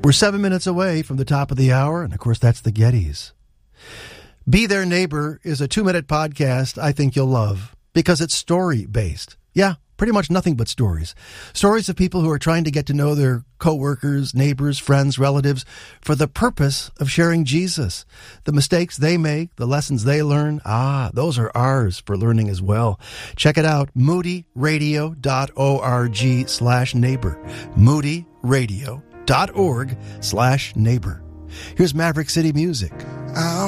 We're 7 minutes away from the top of the hour, and of course, that's the Gettys. Be Their Neighbor is a 2-minute podcast I think you'll love because it's story-based. Yeah, pretty much nothing but stories. Stories of people who are trying to get to know their coworkers, neighbors, friends, relatives for the purpose of sharing Jesus. The mistakes they make, the lessons they learn, those are ours for learning as well. Check it out, moodyradio.org/neighbor. moodyradio.org/neighbor. Here's Maverick City Music.